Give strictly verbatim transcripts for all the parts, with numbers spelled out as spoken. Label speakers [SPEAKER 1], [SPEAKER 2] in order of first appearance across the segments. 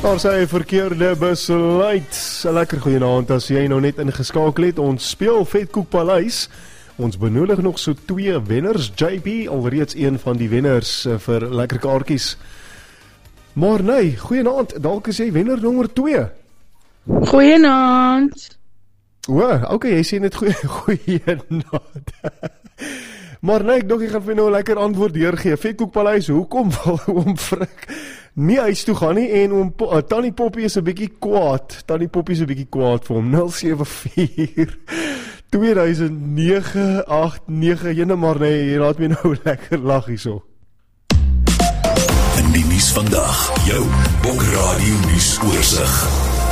[SPEAKER 1] Daar sê verkeerde besluit. Lekker goeienaand as jy nou net ingeskakel het. Ons speel Vetkoek Paleis. Ons benodig nog so twee wenners. J P, alreeds een van die wenners vir lekker kaartjies. Maar nee, goeienaand. Dalk is jy wenner nommer twee.
[SPEAKER 2] Goeienaand.
[SPEAKER 1] O, okay, jy sê net goeie goeienaand. Maar nee, ek dink ek gaan vir nou 'n lekker antwoord deurgee. Vetkoek Paleis, hoekom wil oom Frik nie huis toe gaan nie en oom uh, Tannie Poppy is 'n bietjie kwaad. Tannie Poppy is 'n bietjie kwaad vir hom. nul sewe vier twee nege agt nege. Jene maar nee, jy laat my nou lekker lag hierso.
[SPEAKER 3] In die nuus vandag, jou Bokradio nuus oorsig.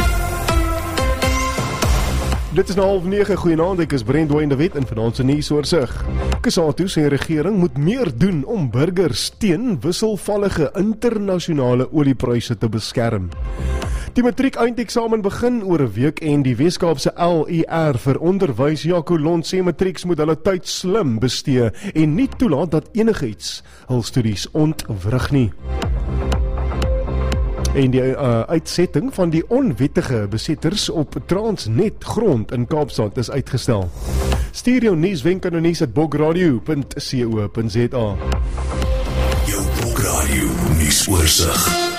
[SPEAKER 1] Dit is nou half nege, goeienaand, ek is Brent Dwayne de Wet en vanaand se nuus oorsig. Kusatu sê regering moet meer doen om burgers teen wisselvallige internasionale oliepryse te beskerm. Die matriek eindeksamen begin oor 'n week en die Weskaapse L E R vir onderwys Jaco Lont sê matrieks moet hulle tyd slim bestee en nie toelaat dat enigiets hul studies ontwrig nie. En die uh, uitsetting van die onwettige besetters op Transnet grond in Kaapstad is uitgestel. Stuur jou nuuswenk aan nuus at bokradio punt co punt za.
[SPEAKER 3] Jou Bokradio nuus oorsig.